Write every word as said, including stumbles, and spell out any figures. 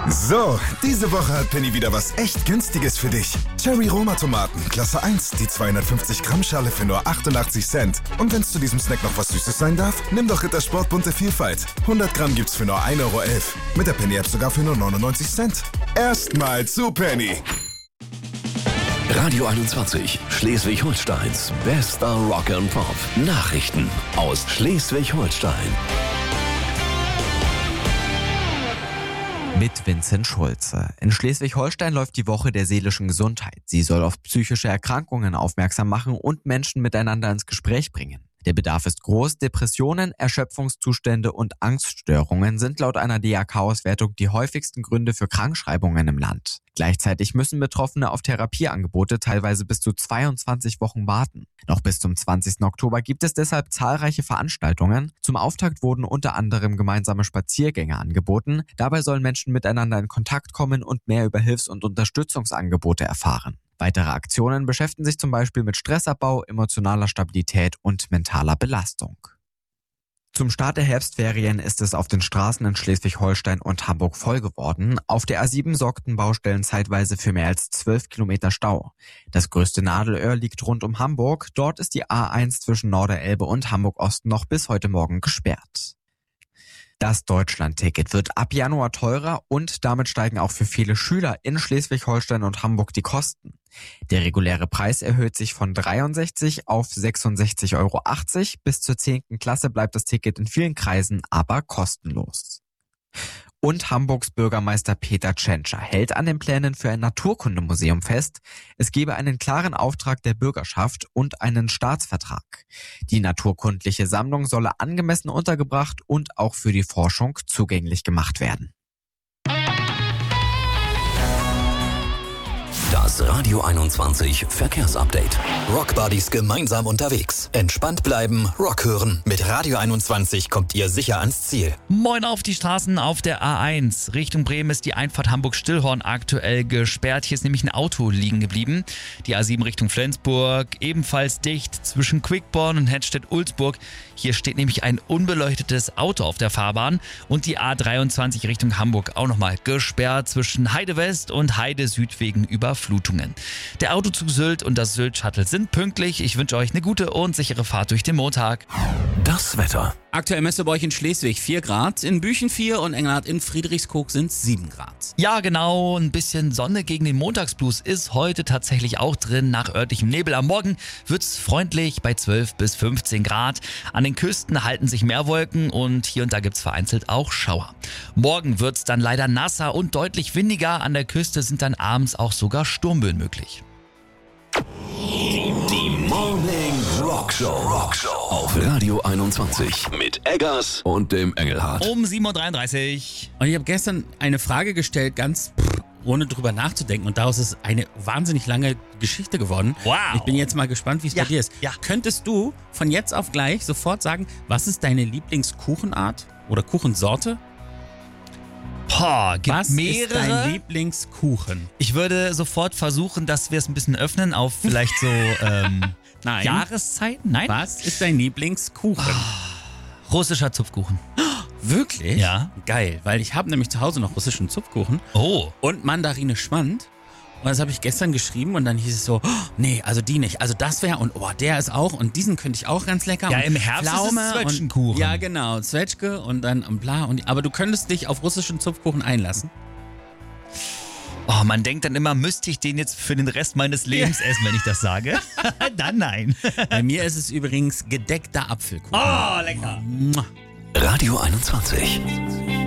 So, diese Woche hat Penny wieder was echt Günstiges für dich. Cherry Roma Tomaten, Klasse eins, die zweihundertfünfzig Gramm Schale für nur achtundachtzig Cent. Und wenn es zu diesem Snack noch was Süßes sein darf, nimm doch Rittersport bunte Vielfalt. hundert Gramm gibt's für nur ein Euro elf. Mit der Penny-App sogar für nur neunundneunzig Cent. Erstmal zu Penny. Radio einundzwanzig, Schleswig-Holsteins bester Rock and Pop. Nachrichten aus Schleswig-Holstein. Mit Vincent Schulze. In Schleswig-Holstein läuft die Woche der seelischen Gesundheit. Sie soll auf psychische Erkrankungen aufmerksam machen und Menschen miteinander ins Gespräch bringen. Der Bedarf ist groß. Depressionen, Erschöpfungszustände und Angststörungen sind laut einer D A K-Auswertung die häufigsten Gründe für Krankschreibungen im Land. Gleichzeitig müssen Betroffene auf Therapieangebote teilweise bis zu zweiundzwanzig Wochen warten. Noch bis zum zwanzigsten Oktober gibt es deshalb zahlreiche Veranstaltungen. Zum Auftakt wurden unter anderem gemeinsame Spaziergänge angeboten. Dabei sollen Menschen miteinander in Kontakt kommen und mehr über Hilfs- und Unterstützungsangebote erfahren. Weitere Aktionen beschäftigen sich zum Beispiel mit Stressabbau, emotionaler Stabilität und mentaler Belastung. Zum Start der Herbstferien ist es auf den Straßen in Schleswig-Holstein und Hamburg voll geworden. Auf der A sieben sorgten Baustellen zeitweise für mehr als zwölf Kilometer Stau. Das größte Nadelöhr liegt rund um Hamburg. Dort ist die A eins zwischen Norderelbe und Hamburg-Osten noch bis heute Morgen gesperrt. Das Deutschland-Ticket wird ab Januar teurer und damit steigen auch für viele Schüler in Schleswig-Holstein und Hamburg die Kosten. Der reguläre Preis erhöht sich von dreiundsechzig auf sechsundsechzig Euro achtzig. Bis zur zehnten Klasse bleibt das Ticket in vielen Kreisen aber kostenlos. Und Hamburgs Bürgermeister Peter Tschentscher hält an den Plänen für ein Naturkundemuseum fest. Es gebe einen klaren Auftrag der Bürgerschaft und einen Staatsvertrag. Die naturkundliche Sammlung solle angemessen untergebracht und auch für die Forschung zugänglich gemacht werden. Das Radio einundzwanzig Verkehrsupdate. Rockbuddies gemeinsam unterwegs. Entspannt bleiben, Rock hören. Mit Radio einundzwanzig kommt ihr sicher ans Ziel. Moin auf die Straßen auf der A eins. Richtung Bremen ist die Einfahrt Hamburg-Stillhorn aktuell gesperrt. Hier ist nämlich ein Auto liegen geblieben. Die A sieben Richtung Flensburg ebenfalls dicht zwischen Quickborn und Hedstedt-Ulzburg. Hier steht nämlich ein unbeleuchtetes Auto auf der Fahrbahn. Und die A dreiundzwanzig Richtung Hamburg auch nochmal gesperrt zwischen Heide West und Heide Süd wegen Überflutungen. Der Autozug Sylt und das Sylt-Shuttle sind pünktlich. Ich wünsche euch eine gute und sichere Fahrt durch den Montag. Das Wetter. Aktuell messt ihr bei euch in Schleswig vier Grad, in Büchen vier und Engelhardt in Friedrichskoog sind sieben Grad. Ja, genau. Ein bisschen Sonne gegen den Montagsblues ist heute tatsächlich auch drin. Nach örtlichem Nebel am Morgen wird's freundlich bei zwölf bis fünfzehn Grad. An den Küsten halten sich mehr Wolken und hier und da gibt's vereinzelt auch Schauer. Morgen wird's dann leider nasser und deutlich windiger. An der Küste sind dann abends auch sogar Sturmböen möglich. Die Morning Rock Show. Rock Show auf Radio einundzwanzig mit Eggers und dem Engelhardt. Um sieben Uhr dreiunddreißig. Und ich habe gestern eine Frage gestellt, ganz pff, ohne drüber nachzudenken. Und daraus ist eine wahnsinnig lange Geschichte geworden. Wow. Ich bin jetzt mal gespannt, wie es Ja, bei dir ist. ja. Könntest du von jetzt auf gleich sofort sagen, was ist deine Lieblingskuchenart oder Kuchensorte? Boah, gibt Was mehrere. ist dein Lieblingskuchen? Ich würde sofort versuchen, dass wir es ein bisschen öffnen auf vielleicht so ähm, Nein. Jahreszeiten. Nein? Was ist dein Lieblingskuchen? Russischer Zupfkuchen. Wirklich? Ja. Geil, weil ich habe nämlich zu Hause noch russischen Zupfkuchen Oh. und Mandarine Schmand. Und das habe ich gestern geschrieben und dann hieß es so, oh, nee, also die nicht. Also das wäre und oh, der ist auch und diesen könnte ich auch ganz lecker. Ja, und im Herbst ist es Pflaume Zwetschgenkuchen. Und, ja, genau, Zwetschge und dann und bla. Und, aber du könntest dich auf russischen Zupfkuchen einlassen. Oh, man denkt dann immer, müsste ich den jetzt für den Rest meines Lebens essen, wenn ich das sage? Dann nein. Bei mir ist es übrigens gedeckter Apfelkuchen. Oh, lecker. Mua. Radio einundzwanzig.